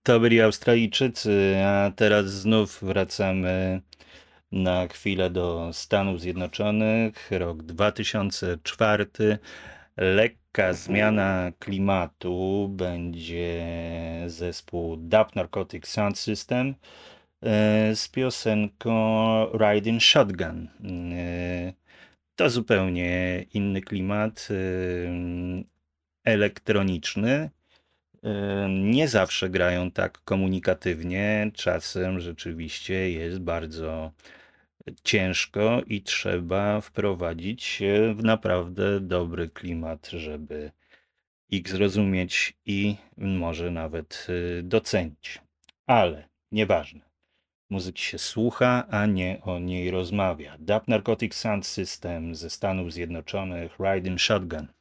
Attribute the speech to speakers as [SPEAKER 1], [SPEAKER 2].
[SPEAKER 1] To byli Australijczycy, a teraz znów wracamy na chwilę do Stanów Zjednoczonych. Rok 2004. Lekka zmiana klimatu. Będzie zespół Dub Narcotic Sound System z piosenką Riding Shotgun. To zupełnie inny klimat elektroniczny. Nie zawsze grają tak komunikatywnie, czasem rzeczywiście jest bardzo ciężko i trzeba wprowadzić się w naprawdę dobry klimat, żeby ich zrozumieć i może nawet docenić. Ale nieważne. Muzyki się słucha, a nie o niej rozmawia. Dub Narcotic Sound System ze Stanów Zjednoczonych, Riding Shotgun.